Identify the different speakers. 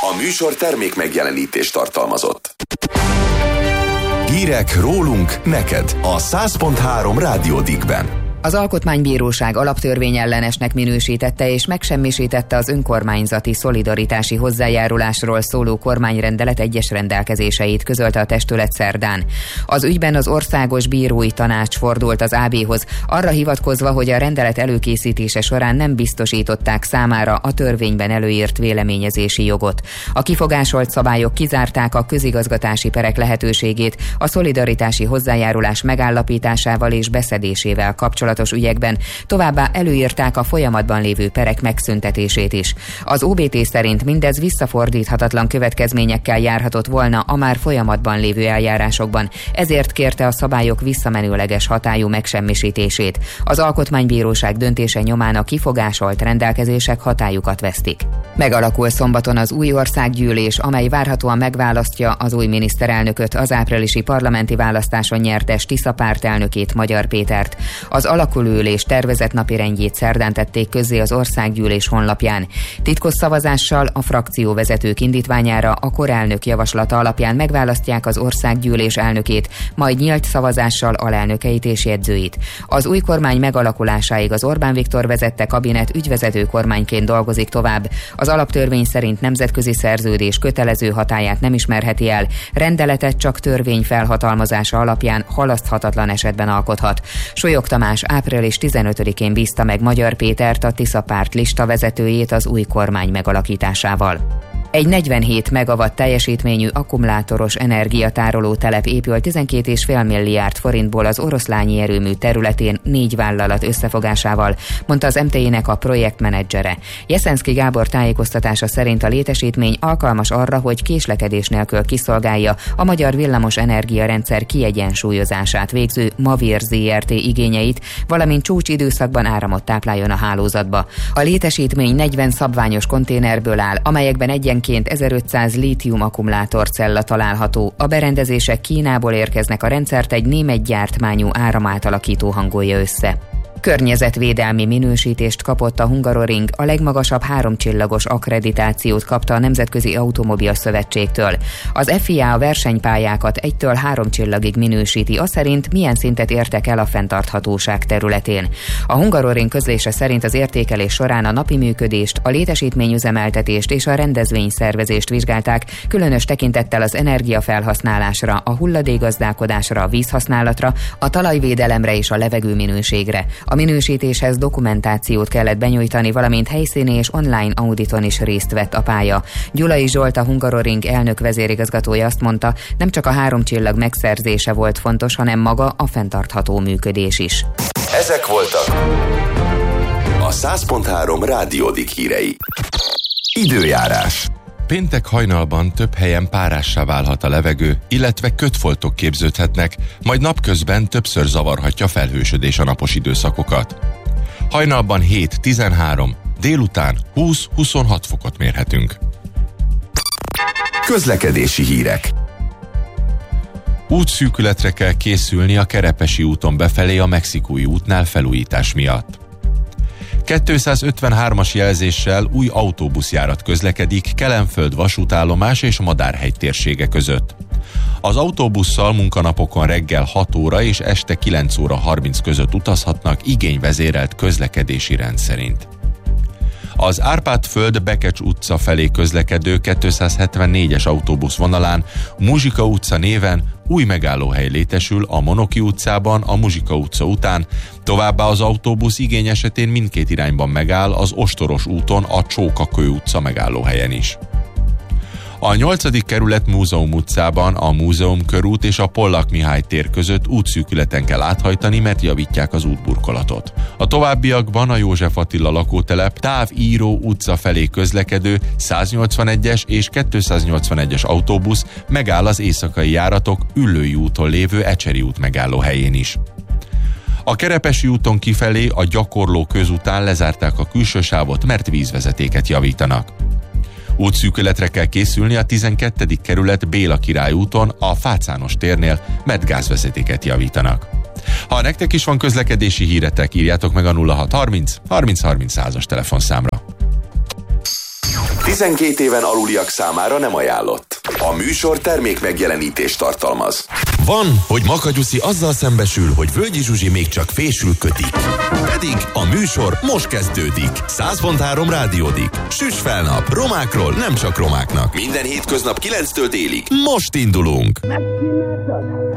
Speaker 1: A műsor termék megjelenítést tartalmazott. Hírek rólunk neked a 100.3 Rádió Diggben.
Speaker 2: Az Alkotmánybíróság alaptörvényellenesnek minősítette és megsemmisítette az önkormányzati szolidaritási hozzájárulásról szóló kormányrendelet egyes rendelkezéseit, közölte a testület szerdán. Az ügyben az Országos Bírói Tanács fordult az AB-hoz, arra hivatkozva, hogy a rendelet előkészítése során nem biztosították számára a törvényben előírt véleményezési jogot. A kifogásolt szabályok kizárták a közigazgatási perek lehetőségét a szolidaritási hozzájárulás megállapításával és beszedésével kapcsolatban ügyekben, továbbá előírták a folyamatban lévő perek megszüntetését is. Az OBT szerint mindez visszafordíthatatlan következményekkel járhatott volna a már folyamatban lévő eljárásokban, ezért kérte a szabályok visszamenőleges hatályú megsemmisítését. Az Alkotmánybíróság döntése nyomán a kifogásolt rendelkezések hatályukat vesztik. Megalakul szombaton az új országgyűlés, amely várhatóan megválasztja az új miniszterelnököt, az áprilisi parlamenti választáson nyertes Tisza párt elnökét, Magyar Pétert. Az alakulóülés tervezett napirendjét szerdán tették közzé az országgyűlés honlapján. Titkos szavazással a frakcióvezetők indítványára a korelnök javaslata alapján megválasztják az országgyűlés elnökét, majd nyílt szavazással alelnökeit és jegyzőit. Az új kormány megalakulásáig az Orbán Viktor vezette kabinet ügyvezető kormányként dolgozik tovább. Az alaptörvény szerint nemzetközi szerződés kötelező hatályát nem ismerheti el, rendeletet csak törvény felhatalmazása alapján halaszthatatlan esetben alkothat. Solyog Tamás április 15-én bízta meg Magyar Pétert, a Tisza párt listavezetőjét az új kormány megalakításával. Egy 47 megawatt teljesítményű akkumulátoros energiatároló telep épül 12,5 milliárd forintból az oroszlányi erőmű területén 4 vállalat összefogásával, mondta az MTI-nek a projektmenedzsere. Jeszenszky Gábor tájékoztatása szerint a létesítmény alkalmas arra, hogy késlekedés nélkül kiszolgálja a magyar villamos energiarendszer kiegyensúlyozását végző Mavir Zrt. Igényeit, valamint csúcsidőszakban áramot tápláljon a hálózatba. A létesítmény 40 szabványos konténerből áll, amelyekben egyenként 1500 lítium akkumulátorcella található. A berendezések Kínából érkeznek, a rendszert egy német gyártmányú áramátalakító hangolja össze. Környezetvédelmi minősítést kapott a Hungaroring, a legmagasabb 3 csillagos akkreditációt kapta a Nemzetközi Automobil Szövetségtől. Az FIA a versenypályákat 1-től 3 csillagig minősíti, az szerint milyen szintet értek el a fenntarthatóság területén. A Hungaroring közlése szerint az értékelés során a napi működést, a létesítményüzemeltetést és a rendezvényszervezést vizsgálták, különös tekintettel az energiafelhasználásra, a hulladékgazdálkodásra, a vízhasználatra, a talajvédelemre és a levegőminőségre. A minősítéshez dokumentációt kellett benyújtani, valamint helyszíni és online auditon is részt vett a pálya. Gyulai Zsolt, a Hungaroring elnök vezérigazgatója azt mondta, nem csak a 3 csillag megszerzése volt fontos, hanem maga a fenntartható működés is.
Speaker 1: Ezek voltak a 100.3 Rádió Digg hírei. Időjárás.
Speaker 3: Péntek hajnalban több helyen párássá válhat a levegő, illetve kötfoltok képződhetnek, majd napközben többször zavarhatja felhősödés a napos időszakokat. Hajnalban 7-13, délután 20-26 fokot mérhetünk.
Speaker 1: Közlekedési hírek.
Speaker 3: Útszűkületre kell készülni a Kerepesi úton befelé a Mexikói útnál felújítás miatt. 253-as jelzéssel új autóbuszjárat közlekedik Kelenföld vasútállomás és Madárhegy térsége között. Az autóbusszal munkanapokon reggel 6 óra és este 9 óra 30 között utazhatnak igényvezérelt közlekedési rend szerint. Az Árpád-föld Bekecs utca felé közlekedő 274-es autóbusz vonalán Muzsika utca néven új megállóhely létesül a Monoki utcában a Muzsika utca után, továbbá az autóbusz igény esetén mindkét irányban megáll az Ostoros úton a Csókakő utca megállóhelyen is. A 8. kerület Múzeum utcában a Múzeum körút és a Pollak Mihály tér között útszűkületen kell áthajtani, mert javítják az útburkolatot. A továbbiakban a József Attila lakótelep Távíró utca felé közlekedő 181-es és 281-es autóbusz megáll az éjszakai járatok Üllői úton lévő Ecseri út megállóhelyén is. A Kerepesi úton kifelé a Gyakorló közután lezárták a külső sávot, mert vízvezetéket javítanak. Útszűkületre kell készülni a 12. kerület Béla Király úton a Fácános térnél, mert gázvezetéket javítanak. Ha nektek is van közlekedési híretek, írjátok meg a 0630 30 30 100-as telefonszámra.
Speaker 1: 12 éven aluliak számára nem ajánlott. A műsor termék megjelenítést tartalmaz.
Speaker 4: Van, hogy Makagyuszi azzal szembesül, hogy Völgyi Zsuzsi még csak fésül kötik. Pedig a műsor most kezdődik. 100.3 rádiódik. Süss fel nap. Romákról nem csak romáknak.
Speaker 1: Minden hétköznap 9-től délig.
Speaker 4: Most indulunk.
Speaker 5: Megcsináltad?